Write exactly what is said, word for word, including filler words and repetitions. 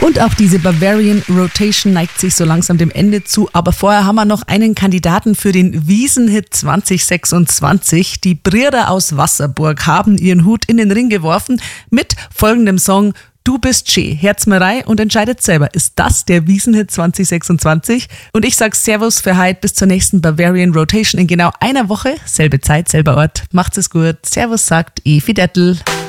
Und auch diese Bavarian Rotation neigt sich so langsam dem Ende zu. Aber vorher haben wir noch einen Kandidaten für den Wiesenhit zwanzig sechsundzwanzig. Die Brierer aus Wasserburg haben ihren Hut in den Ring geworfen mit folgendem Song: Du bist schön, Herz mir rein und entscheidet selber. Ist das der Wiesenhit zwanzig sechsundzwanzig? Und ich sag Servus für heute, bis zur nächsten Bavarian Rotation in genau einer Woche. Selbe Zeit, selber Ort. Macht's es gut. Servus sagt Evi Dettel.